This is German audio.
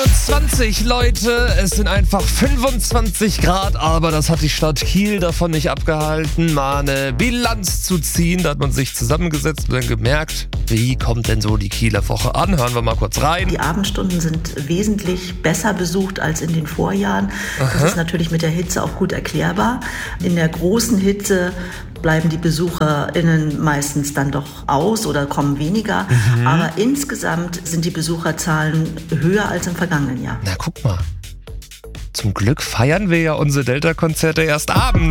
20, Leute, es sind einfach 25 Grad, aber das hat die Stadt Kiel davon nicht abgehalten, mal eine Bilanz zu ziehen. Da hat man sich zusammengesetzt und dann gemerkt, wie kommt denn so die Kieler Woche an? Hören wir mal kurz rein. Die Abendstunden sind wesentlich besser besucht als in den Vorjahren. Das ist natürlich mit der Hitze auch gut erklärbar. In der großen Hitze bleiben die BesucherInnen meistens dann doch aus oder kommen weniger. Aber insgesamt sind die Besucherzahlen höher als im vergangenen Jahr. Na, guck mal. Zum Glück feiern wir ja unsere Delta-Konzerte erst abends.